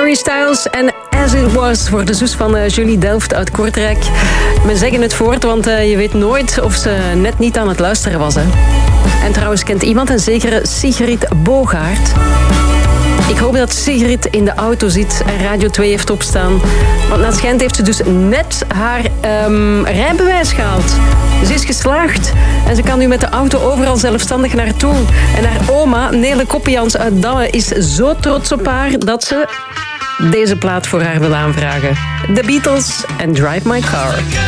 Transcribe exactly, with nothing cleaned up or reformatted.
Harry Styles en As It Was voor de zus van uh, Julie Delft uit Kortrijk. We zeggen het voort, want uh, je weet nooit of ze net niet aan het luisteren was. Hè? En trouwens kent iemand een zekere Sigrid Bogaert. Ik hoop dat Sigrid in de auto zit en Radio twee heeft opstaan. Want naar het schijnt heeft ze dus net haar um, rijbewijs gehaald. Ze is geslaagd en ze kan nu met de auto overal zelfstandig naartoe. En haar oma, Nele Koppians uit Damme, is zo trots op haar dat ze deze plaat voor haar wil aanvragen. The Beatles en Drive My Car.